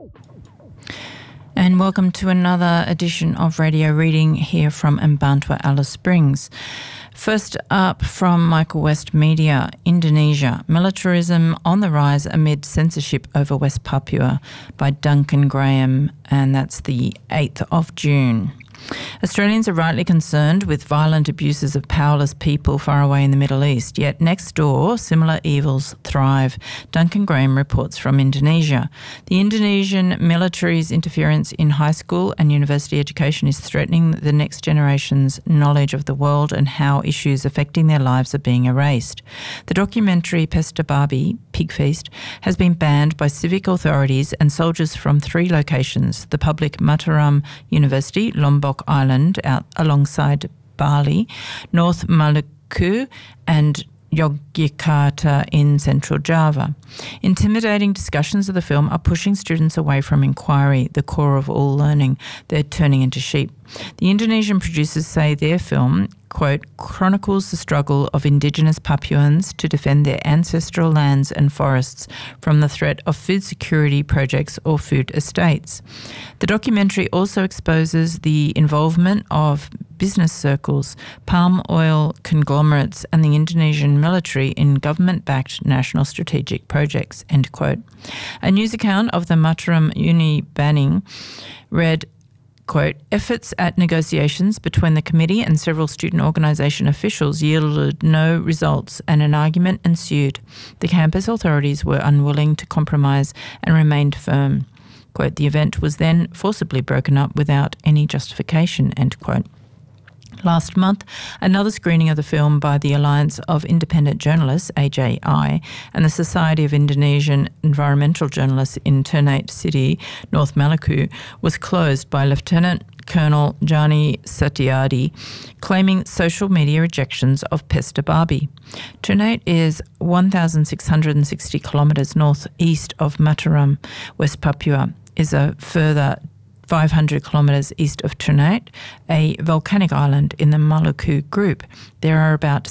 And welcome to another edition of Radio Reading here from Mbantua, Alice Springs. First up from Michael West Media, Indonesia, Militarism on the Rise Amid Censorship over West Papua by Duncan Graham, and that's the 8th of June. Australians are rightly concerned with violent abuses of powerless people far away in the Middle East, yet next door similar evils thrive. Duncan Graham reports from Indonesia. The Indonesian military's interference in high school and university education is threatening the next generation's knowledge of the world and how issues affecting their lives are being erased. The documentary Pesta Babi, Pig Feast, has been banned by civic authorities and soldiers from 3 locations: the public Mataram University, Lombok Island out alongside Bali, North Maluku and Yogyakarta in central Java. Intimidating discussions of the film are pushing students away from inquiry, the core of all learning. They're turning into sheep. The Indonesian producers say their film, quote, chronicles the struggle of Indigenous Papuans to defend their ancestral lands and forests from the threat of food security projects or food estates. The documentary also exposes the involvement of business circles, palm oil conglomerates and the Indonesian military in government-backed national strategic projects, end quote. A news account of the Mataram Uni banning read, quote, efforts at negotiations between the committee and several student organisation officials yielded no results and an argument ensued. The campus authorities were unwilling to compromise and remained firm. Quote, the event was then forcibly broken up without any justification, end quote. Last month, another screening of the film by the Alliance of Independent Journalists, AJI, and the Society of Indonesian Environmental Journalists in Ternate City, North Maluku, was closed by Lieutenant Colonel Jani Setiadi, claiming social media rejections of Pesta Babi. Ternate is 1,660 kilometres northeast of Mataram. West Papua is a further 500 kilometres east of Ternate, a volcanic island in the Maluku group. There are about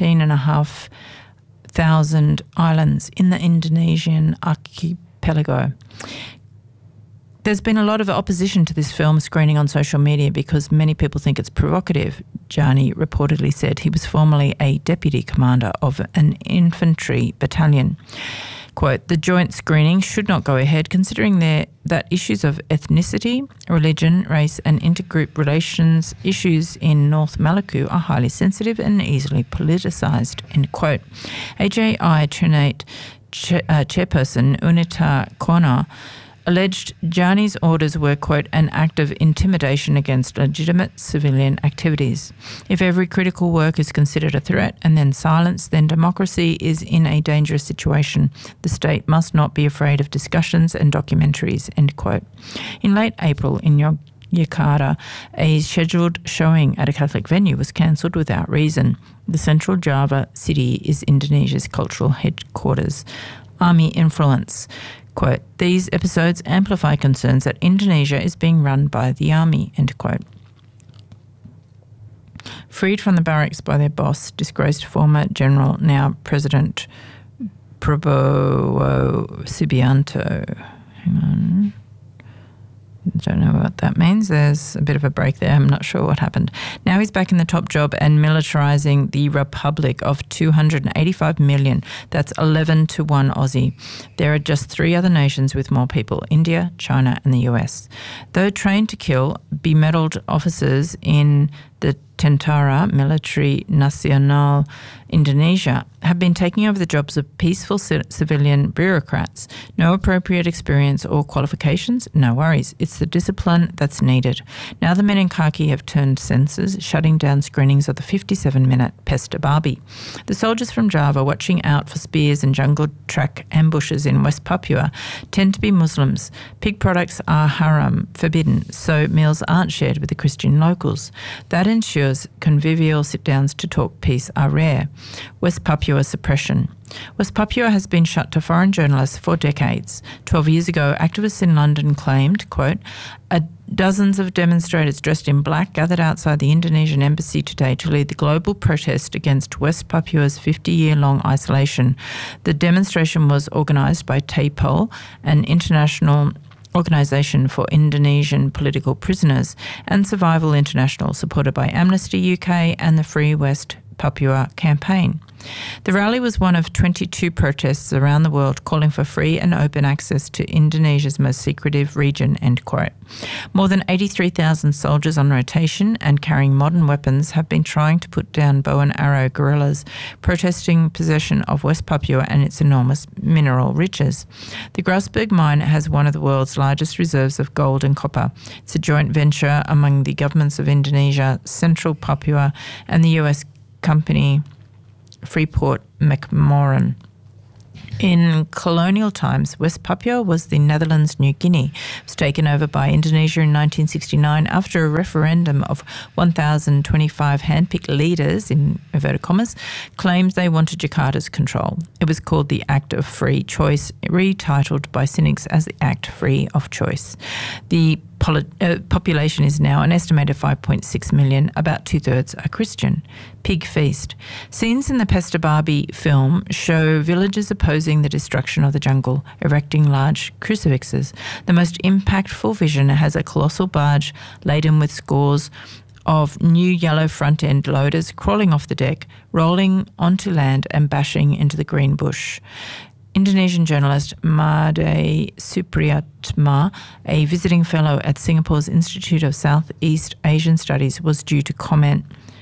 17,500 islands in the Indonesian archipelago. There's been a lot of opposition to this film screening on social media because many people think it's provocative. Jani reportedly said he was formerly a deputy commander of an infantry battalion. Quote, the joint screening should not go ahead considering that issues of ethnicity, religion, race and intergroup relations issues in North Maluku are highly sensitive and easily politicised, end quote. AJI Ternate chairperson Unita Kona alleged Jani's orders were, quote, an act of intimidation against legitimate civilian activities. If every critical work is considered a threat and then silenced, then democracy is in a dangerous situation. The state must not be afraid of discussions and documentaries, end quote. In late April in Yogyakarta, a scheduled showing at a Catholic venue was cancelled without reason. The central Java city is Indonesia's cultural headquarters. Army influence. Quote, these episodes amplify concerns that Indonesia is being run by the army, end quote. Freed from the barracks by their boss, disgraced former general, now President Prabowo Subianto. Hang on. Don't know what that means. There's a bit of a break there. I'm not sure what happened. Now he's back in the top job and militarising the Republic of 285 million. That's 11 to 1 Aussie. There are just 3 other nations with more people, India, China and the US. Though trained to kill, bemedalled officers in the Tentara Military Nasional Indonesia have been taking over the jobs of peaceful civilian bureaucrats. No appropriate experience or qualifications? No worries. It's the discipline that's needed. Now the men in khaki have turned censors, shutting down screenings of the 57-minute Pesta Babi. The soldiers from Java watching out for spears and jungle track ambushes in West Papua tend to be Muslims. Pig products are haram, forbidden, so meals aren't shared with the Christian locals. That ensures convivial sit-downs to talk peace are rare. West Papua suppression. West Papua has been shut to foreign journalists for decades. 12 years ago, activists in London claimed, quote, dozens of demonstrators dressed in black gathered outside the Indonesian embassy today to lead the global protest against West Papua's 50-year-long isolation. The demonstration was organised by TAPOL, an international Organisation for Indonesian Political Prisoners, and Survival International, supported by Amnesty UK and the Free West Papua campaign. The rally was one of 22 protests around the world calling for free and open access to Indonesia's most secretive region, end quote. More than 83,000 soldiers on rotation and carrying modern weapons have been trying to put down bow and arrow guerrillas protesting possession of West Papua and its enormous mineral riches. The Grasberg mine has one of the world's largest reserves of gold and copper. It's a joint venture among the governments of Indonesia, Central Papua, and the US company Freeport-McMoRan. In colonial times, West Papua was the Netherlands' New Guinea. It was taken over by Indonesia in 1969 after a referendum of 1,025 handpicked leaders, in inverted commas, claimed they wanted Jakarta's control. It was called the Act of Free Choice, retitled by cynics as the Act Free of Choice. The population is now an estimated 5.6 million, about two-thirds are Christian. Pig Feast. Scenes in the Pesta Barbie film show villagers opposing the destruction of the jungle, erecting large crucifixes. The most impactful vision has a colossal barge laden with scores of new yellow front-end loaders crawling off the deck, rolling onto land and bashing into the green bush. Indonesian journalist Made Supriyatma, a visiting fellow at Singapore's Institute of Southeast Asian Studies, was due to comment.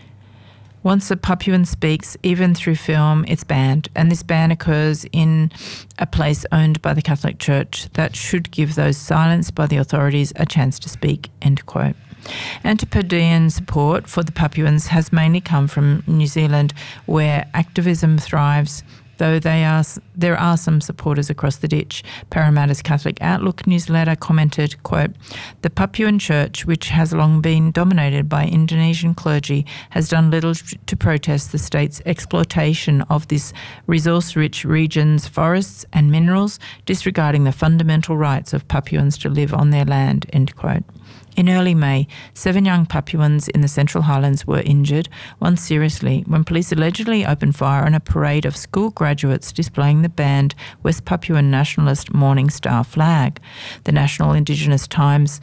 Once a Papuan speaks, even through film, it's banned, and this ban occurs in a place owned by the Catholic Church that should give those silenced by the authorities a chance to speak, end quote. Antipodean support for the Papuans has mainly come from New Zealand, where activism thrives, though there are some supporters across the ditch. Parramatta's Catholic Outlook newsletter commented, quote, "The Papuan Church, which has long been dominated by Indonesian clergy, has done little to protest the state's exploitation of this resource-rich region's forests and minerals, disregarding the fundamental rights of Papuans to live on their land," end quote. In early May, 7 young Papuans in the Central Highlands were injured, one seriously, when police allegedly opened fire on a parade of school graduates displaying the banned West Papuan nationalist Morning Star flag. The National Indigenous Times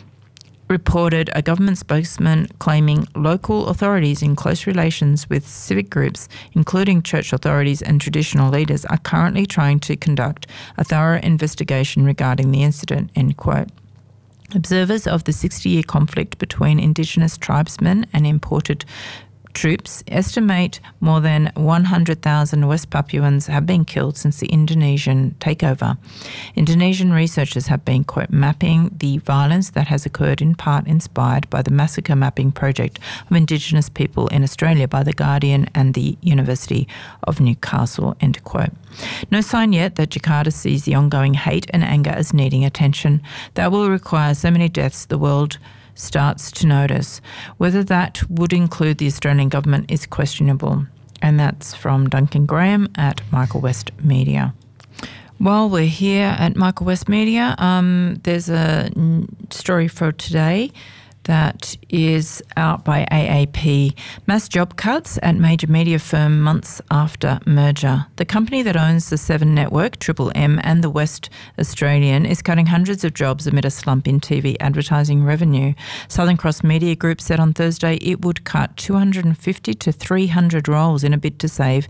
reported a government spokesman claiming local authorities in close relations with civic groups, including church authorities and traditional leaders, are currently trying to conduct a thorough investigation regarding the incident, end quote. Observers of the 60-year conflict between Indigenous tribesmen and imported troops estimate more than 100,000 West Papuans have been killed since the Indonesian takeover. Indonesian researchers have been, quote, mapping the violence that has occurred, in part inspired by the massacre mapping project of Indigenous people in Australia by The Guardian and the University of Newcastle, end quote. No sign yet that Jakarta sees the ongoing hate and anger as needing attention. That will require so many deaths the world starts to notice. Whether that would include the Australian government is questionable. And that's from Duncan Graham at Michael West Media. While we're here at Michael West Media, there's a story for today that is out by AAP. Mass job cuts at major media firm months after merger. The company that owns the Seven Network, Triple M, and the West Australian is cutting hundreds of jobs amid a slump in TV advertising revenue. Southern Cross Media Group said on Thursday it would cut 250 to 300 roles in a bid to save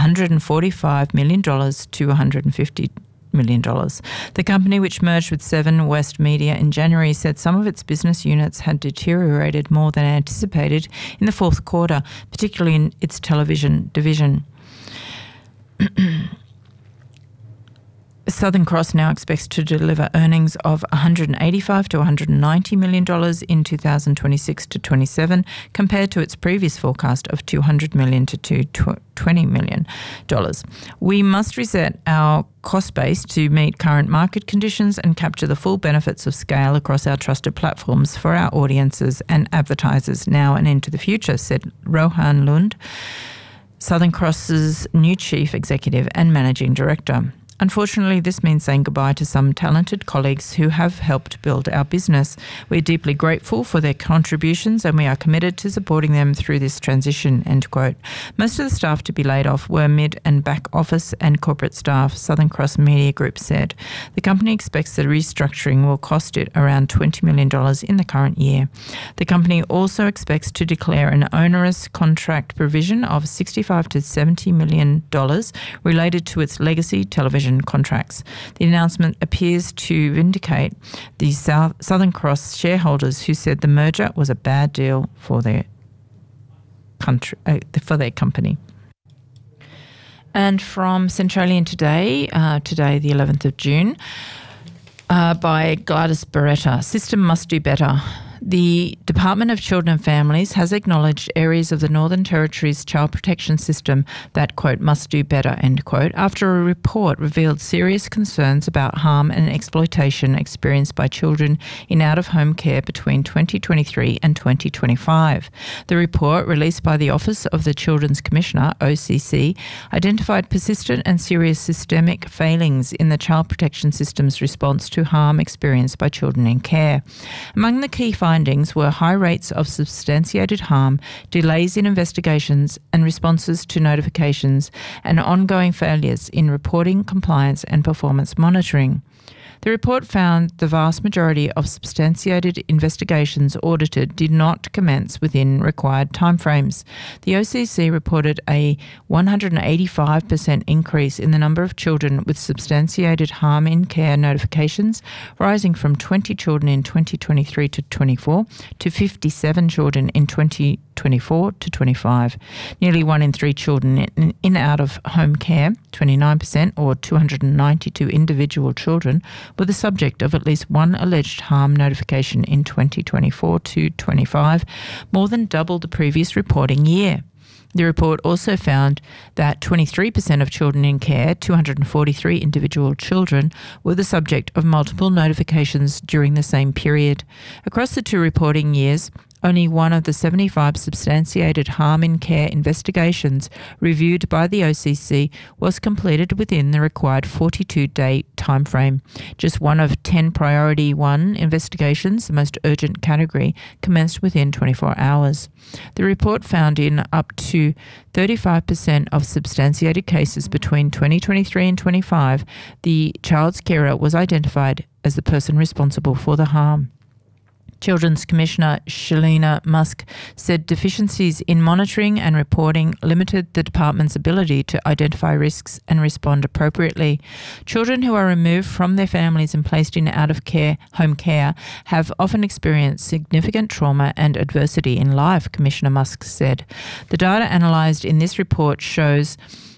$145 million to $150 million. The company, which merged with Seven West Media in January, said some of its business units had deteriorated more than anticipated in the fourth quarter, particularly in its television division. Southern Cross now expects to deliver earnings of $185 to $190 million in 2026 to 27, compared to its previous forecast of $200 million to $220 million. We must reset our cost base to meet current market conditions and capture the full benefits of scale across our trusted platforms for our audiences and advertisers now and into the future, said Rohan Lund, Southern Cross's new chief executive and managing director. Unfortunately, this means saying goodbye to some talented colleagues who have helped build our business. We're deeply grateful for their contributions and we are committed to supporting them through this transition, end quote. Most of the staff to be laid off were mid and back office and corporate staff, Southern Cross Media Group said. The company expects the restructuring will cost it around $20 million in the current year. The company also expects to declare an onerous contract provision of $65 to $70 million related to its legacy television contracts. The announcement appears to vindicate the Southern Cross shareholders who said the merger was a bad deal for their company. And from Centralian Today, today the 11th of June, by Gladys Beretta, system must do better. The Department of Children and Families has acknowledged areas of the Northern Territory's child protection system that, quote, must do better, end quote, after a report revealed serious concerns about harm and exploitation experienced by children in out-of-home care between 2023 and 2025. The report, released by the Office of the Children's Commissioner, OCC, identified persistent and serious systemic failings in the child protection system's response to harm experienced by children in care. Among the key findings were high rates of substantiated harm, delays in investigations and responses to notifications, and ongoing failures in reporting, compliance and performance monitoring. The report found the vast majority of substantiated investigations audited did not commence within required timeframes. The OCC reported a 185% increase in the number of children with substantiated harm in care notifications, rising from 20 children in 2023 to 24 to 57 children in 2024 to 25. Nearly 1 in 3 children in out-of-home care, 29%, or 292 individual children, were the subject of at least one alleged harm notification in 2024 to 25, more than double the previous reporting year. The report also found that 23% of children in care, 243 individual children, were the subject of multiple notifications during the same period. Across the 2 reporting years, only one of the 75 substantiated harm in care investigations reviewed by the OCC was completed within the required 42-day timeframe. Just one of 10 Priority 1 investigations, the most urgent category, commenced within 24 hours. The report found in up to 35% of substantiated cases between 2023 and 25, the child's carer was identified as the person responsible for the harm. Children's Commissioner Shelina Musk said deficiencies in monitoring and reporting limited the department's ability to identify risks and respond appropriately. Children who are removed from their families and placed in home care have often experienced significant trauma and adversity in life, Commissioner Musk said. The data analysed in this report shows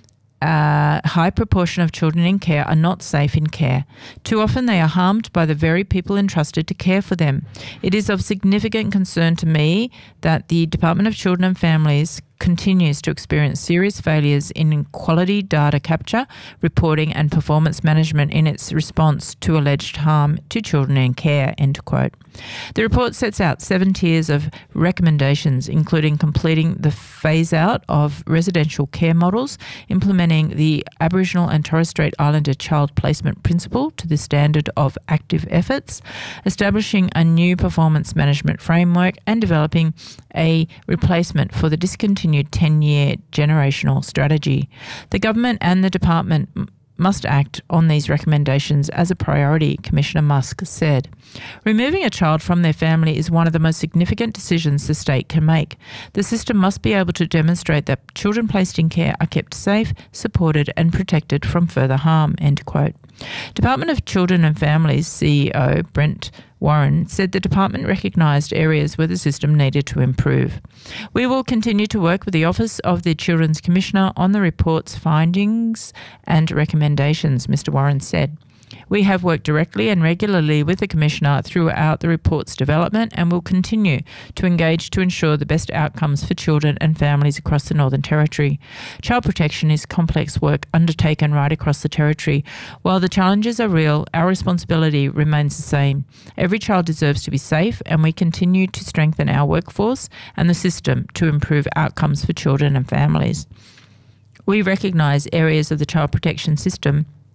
a high proportion of children in care are not safe in care. Too often they are harmed by the very people entrusted to care for them. It is of significant concern to me that the Department of Children and Families continues to experience serious failures in quality data capture, reporting and performance management in its response to alleged harm to children in care, end quote. The report sets out 7 tiers of recommendations, including completing the phase-out of residential care models, implementing the Aboriginal and Torres Strait Islander child placement principle to the standard of active efforts, establishing a new performance management framework, and developing a replacement for the discontinued 10-year generational strategy. The government and the department must act on these recommendations as a priority, Commissioner Musk said. Removing a child from their family is one of the most significant decisions the state can make. The system must be able to demonstrate that children placed in care are kept safe, supported and protected from further harm, end quote. Department of Children and Families CEO Brent Warren said the department recognised areas where the system needed to improve. We will continue to work with the Office of the Children's Commissioner on the report's findings and recommendations, Mr. Warren said. We have worked directly and regularly with the Commissioner throughout the report's development and will continue to engage to ensure the best outcomes for children and families across the Northern Territory. Child protection is complex work undertaken right across the Territory. While the challenges are real, our responsibility remains the same. Every child deserves to be safe, and we continue to strengthen our workforce and the system to improve outcomes for children and families. We recognise areas of the child protection system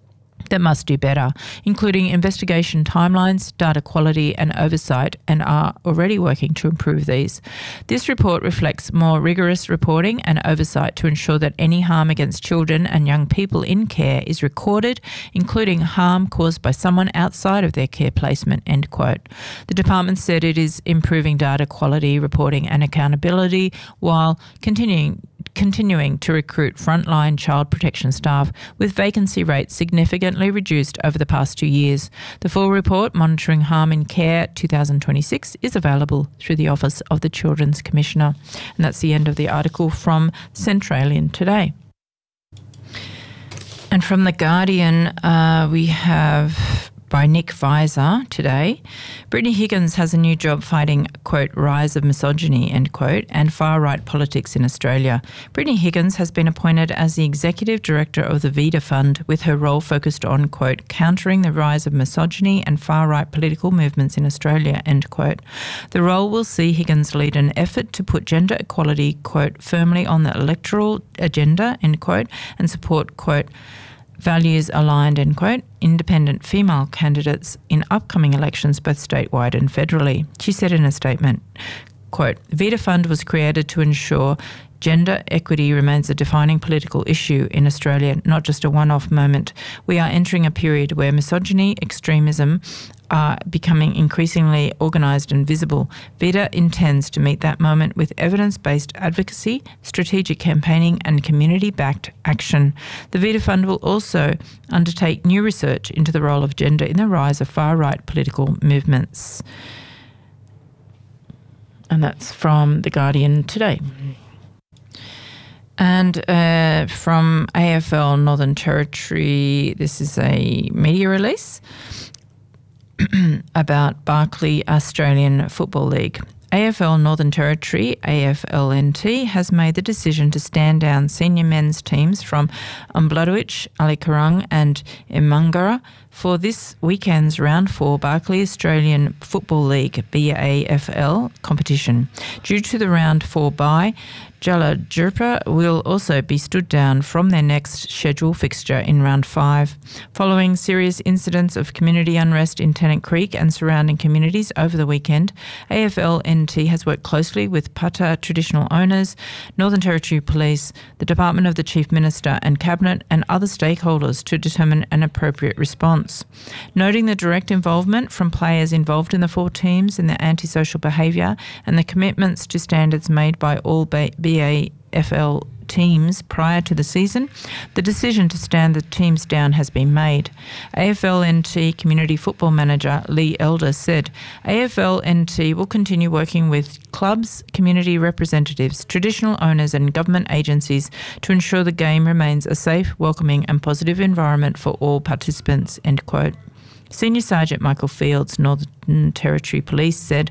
that must do better, including investigation timelines, data quality and oversight, and are already working to improve these. This report reflects more rigorous reporting and oversight to ensure that any harm against children and young people in care is recorded, including harm caused by someone outside of their care placement, end quote. The department said it is improving data quality, reporting and accountability while continuing to recruit frontline child protection staff, with vacancy rates significantly reduced over the past 2 years. The full report, Monitoring Harm in Care 2026, is available through the Office of the Children's Commissioner. And that's the end of the article from Centralian today. And from The Guardian, we have by Nick Visor today, Brittany Higgins has a new job fighting, quote, rise of misogyny, end quote, and far-right politics in Australia. Brittany Higgins has been appointed as the Executive Director of the Vida Fund, with her role focused on, quote, countering the rise of misogyny and far-right political movements in Australia, end quote. The role will see Higgins lead an effort to put gender equality, quote, firmly on the electoral agenda, end quote, and support, quote, values aligned, end quote, independent female candidates in upcoming elections, both statewide and federally. She said in a statement, quote, Vida Fund was created to ensure gender equity remains a defining political issue in Australia, not just a one-off moment. We are entering a period where misogyny, extremism are becoming increasingly organised and visible. Vida intends to meet that moment with evidence-based advocacy, strategic campaigning and community-backed action. The Vida Fund will also undertake new research into the role of gender in the rise of far-right political movements. And that's from The Guardian today. And from AFL Northern Territory, this is a media release about Barkly Australian Football League. AFL Northern Territory, AFLNT, has made the decision to stand down senior men's teams from Umbladwitch, Alikarung and Imangara for this weekend's Round 4 Barkly Australian Football League BAFL competition. Due to the Round 4 bye, Jalajurpa will also be stood down from their next scheduled fixture in Round 5. Following serious incidents of community unrest in Tennant Creek and surrounding communities over the weekend, AFLNT has worked closely with Pata traditional owners, Northern Territory Police, the Department of the Chief Minister and Cabinet and other stakeholders to determine an appropriate response. Noting the direct involvement from players involved in the 4 teams in their antisocial behaviour and the commitments to standards made by all BAFL teams prior to the season, the decision to stand the teams down has been made. AFLNT Community Football Manager Lee Elder said, AFLNT will continue working with clubs, community representatives, traditional owners and government agencies to ensure the game remains a safe, welcoming and positive environment for all participants, end quote. Senior Sergeant Michael Fields, Northern Territory Police, said,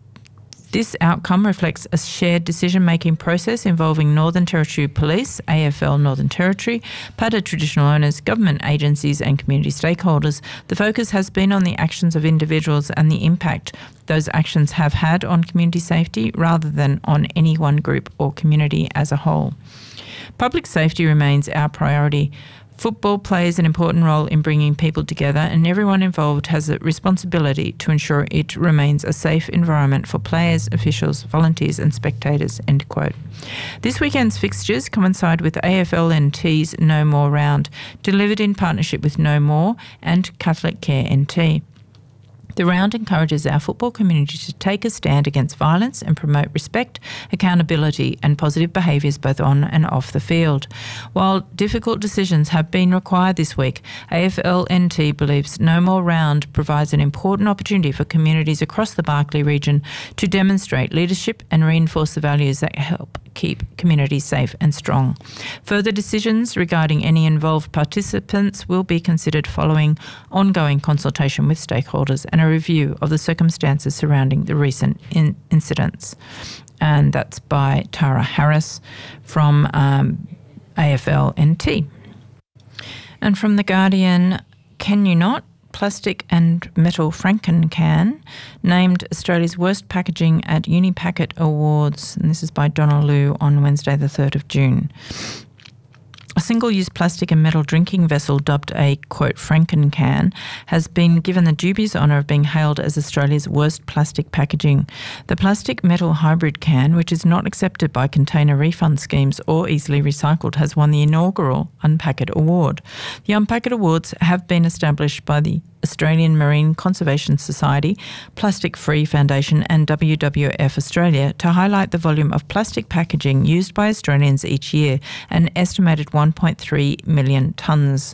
this outcome reflects a shared decision-making process involving Northern Territory Police, AFL Northern Territory, Pata traditional owners, government agencies and community stakeholders. The focus has been on the actions of individuals and the impact those actions have had on community safety rather than on any one group or community as a whole. Public safety remains our priority. Football plays an important role in bringing people together, and everyone involved has a responsibility to ensure it remains a safe environment for players, officials, volunteers and spectators, end quote. This weekend's fixtures coincide with AFLNT's No More round, delivered in partnership with No More and Catholic Care NT. The round encourages our football community to take a stand against violence and promote respect, accountability and positive behaviours both on and off the field. While difficult decisions have been required this week, AFLNT believes No More round provides an important opportunity for communities across the Barkly region to demonstrate leadership and reinforce the values that help keep communities safe and strong. Further decisions regarding any involved participants will be considered following ongoing consultation with stakeholders and a review of the circumstances surrounding the recent incidents. And that's by Tara Harris from AFLNT. And from The Guardian, Can You Not? Plastic and metal Franken-Can named Australia's worst packaging at Unipacket Awards. And this is by Donna Liu on Wednesday the 3rd of June. A single-use plastic and metal drinking vessel dubbed a, quote, Franken can, has been given the dubious honour of being hailed as Australia's worst plastic packaging. The plastic-metal hybrid can, which is not accepted by container refund schemes or easily recycled, has won the inaugural Unpack It Award. The Unpack It Awards have been established by the Australian Marine Conservation Society, Plastic Free Foundation and WWF Australia to highlight the volume of plastic packaging used by Australians each year, an estimated 1.3 million tonnes.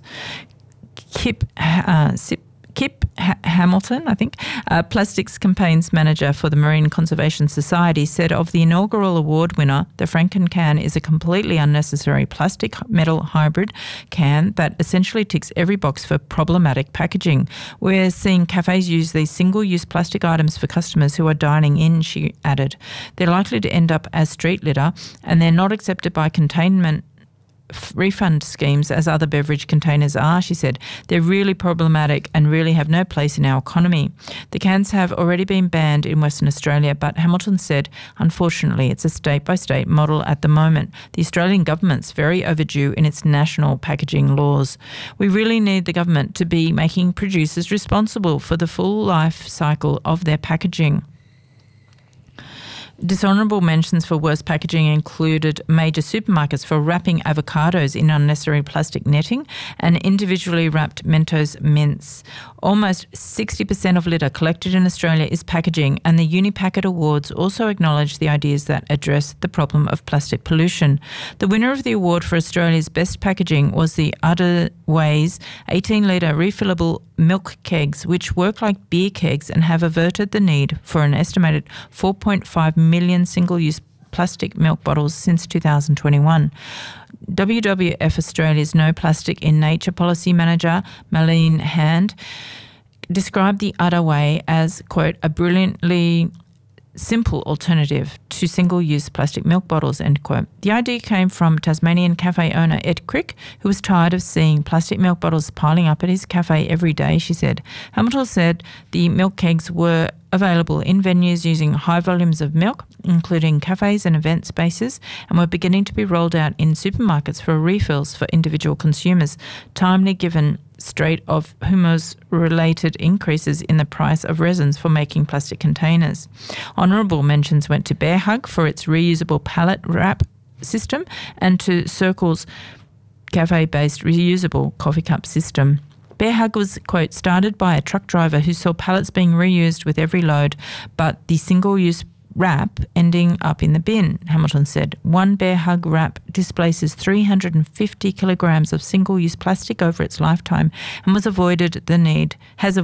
Kip Hamilton, I think, Plastics Campaigns Manager for the Marine Conservation Society, said of the inaugural award winner, the Franken can is a completely unnecessary plastic-metal hybrid can that essentially ticks every box for problematic packaging. We're seeing cafes use these single-use plastic items for customers who are dining in, she added. They're likely to end up as street litter, and they're not accepted by containment refund schemes as other beverage containers are, she said. They're really problematic and really have no place in our economy. The cans have already been banned in Western Australia, but Hamilton said, unfortunately, it's a state-by-state model at the moment. The Australian government's very overdue in its national packaging laws. We really need the government to be making producers responsible for the full life cycle of their packaging. Dishonourable mentions for worst packaging included major supermarkets for wrapping avocados in unnecessary plastic netting and individually wrapped Mentos mints. Almost 60% of litter collected in Australia is packaging, and the Unipacket Awards also acknowledge the ideas that address the problem of plastic pollution. The winner of the award for Australia's best packaging was the Otherways 18-litre refillable milk kegs, which work like beer kegs and have averted the need for an estimated 4.5 million single-use plastic milk bottles since 2021. WWF Australia's No Plastic in Nature Policy Manager, Marlene Hand, described the Otherway as, quote, a brilliantly simple alternative to single-use plastic milk bottles, end quote. The idea came from Tasmanian cafe owner Ed Crick, who was tired of seeing plastic milk bottles piling up at his cafe every day, she said. Hamilton said the milk kegs were available in venues using high volumes of milk, including cafes and event spaces, and were beginning to be rolled out in supermarkets for refills for individual consumers, timely given Strait of Hormuz related increases in the price of resins for making plastic containers. Honourable mentions went to Bear Hug for its reusable pallet wrap system and to Circle's cafe-based reusable coffee cup system. Bear Hug was, quote, started by a truck driver who saw pallets being reused with every load, but the single-use wrap ending up in the bin, Hamilton said. One Bear Hug wrap displaces 350 kilograms of single-use plastic over its lifetime and has avoided the need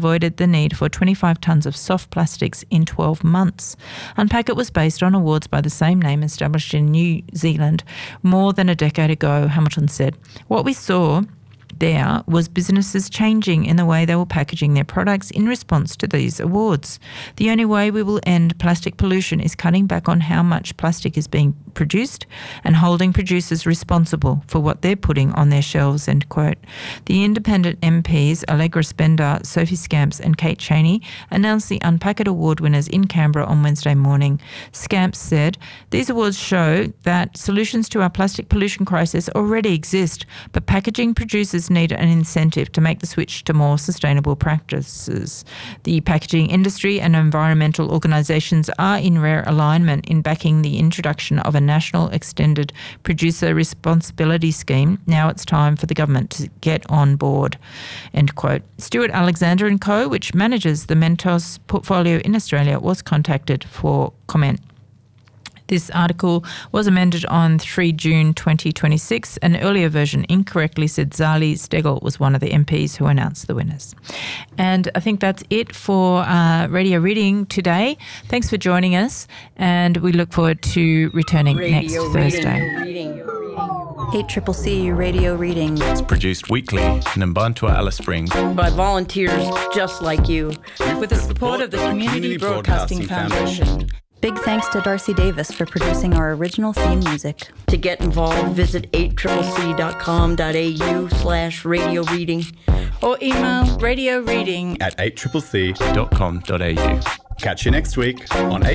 for 25 tonnes of soft plastics in 12 months. Unpack It was based on awards by the same name established in New Zealand more than a decade ago, Hamilton said. What we saw there was businesses changing in the way they were packaging their products in response to these awards. The only way we will end plastic pollution is cutting back on how much plastic is being produced and holding producers responsible for what they're putting on their shelves, end quote. The independent MPs Allegra Spender, Sophie Scamps and Kate Chaney announced the Unpack It Award winners in Canberra on Wednesday morning. Scamps said, these awards show that solutions to our plastic pollution crisis already exist, but packaging producers need an incentive to make the switch to more sustainable practices. The packaging industry and environmental organisations are in rare alignment in backing the introduction of a national extended producer responsibility scheme. Now it's time for the government to get on board, end quote. Stuart Alexander & Co., which manages the Mentos portfolio in Australia, was contacted for comment. This article was amended on 3 June 2026. An earlier version incorrectly said Zali Steggall was one of the MPs who announced the winners. And I think that's it for Radio Reading today. Thanks for joining us, and we look forward to returning next Thursday. 8CCC Radio Reading. It's produced weekly in Mbantua, Alice Springs by volunteers just like you, with the support of the Community Broadcasting Foundation. Big thanks to Darcy Davis for producing our original theme music. To get involved, visit 8CCC.com.au/radio reading or email radioreading@8CCC.com.au. Catch you next week on